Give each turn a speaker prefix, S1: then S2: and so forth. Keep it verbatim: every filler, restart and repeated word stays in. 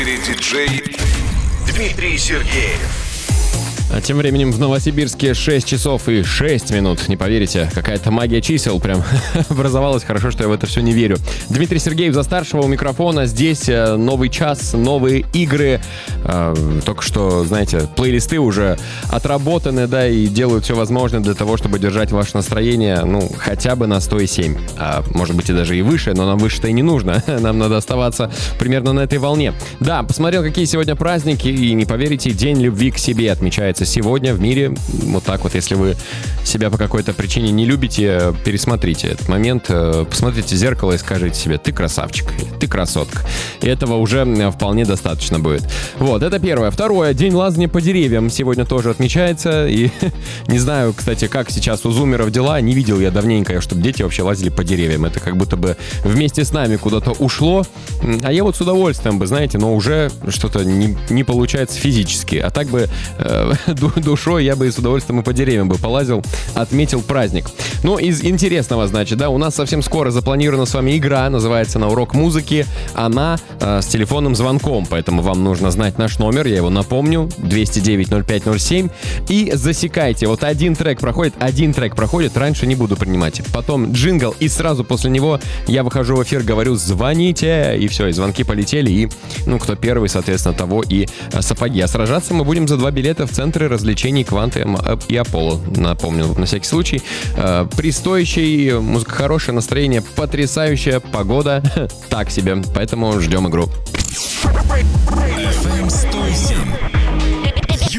S1: Диджей Дмитрий Сергеев.
S2: А тем временем в Новосибирске шесть часов и шесть минут. Не поверите, какая-то магия чисел прям образовалась. Хорошо, что я в это все не верю. Дмитрий Сергеев за старшего у микрофона. Здесь новый час, новые игры. Только что, знаете, плейлисты уже отработаны, да, и делают все возможное для того, чтобы держать ваше настроение, ну, хотя бы на сто семь. А может быть и даже и выше, но нам выше-то и не нужно. Нам надо оставаться примерно на этой волне. Да, посмотрел, какие сегодня праздники, и не поверите, День любви к себе отмечается сегодня в мире. Вот так вот, если вы себя по какой-то причине не любите, пересмотрите этот момент, посмотрите в зеркало и скажите себе: ты красавчик, ты красотка. И этого уже вполне достаточно будет. Вот, это первое. Второе, День лазания по деревьям сегодня тоже отмечается. И не знаю, кстати, как сейчас у зумеров дела. Не видел я давненько, чтобы дети вообще лазили по деревьям. Это как будто бы вместе с нами куда-то ушло. А я вот с удовольствием бы, знаете, но уже что-то не, не получается физически. А так бы э, душой я бы и с удовольствием и по деревьям бы полазил, отметил праздник. Ну, из интересного, значит, да, у нас совсем скоро запланирована с вами игра, называется она «Урок музыки». Она э, с телефонным звонком, поэтому вам нужно знать наш номер, я его напомню, двести девять ноль пять ноль семь, и засекайте. Вот один трек проходит, один трек проходит, раньше не буду принимать. Потом джингл, и сразу после него я выхожу в эфир, говорю: звоните, и все, и звонки полетели, и, ну, кто первый, соответственно, того и э, сапоги. А сражаться мы будем за два билета в центре развлечений «Кванты» и «Аполло». Напомню, на всякий случай. Э, пристоящий, музыка хорошая, настроение потрясающее, погода так себе. Поэтому ждем игру.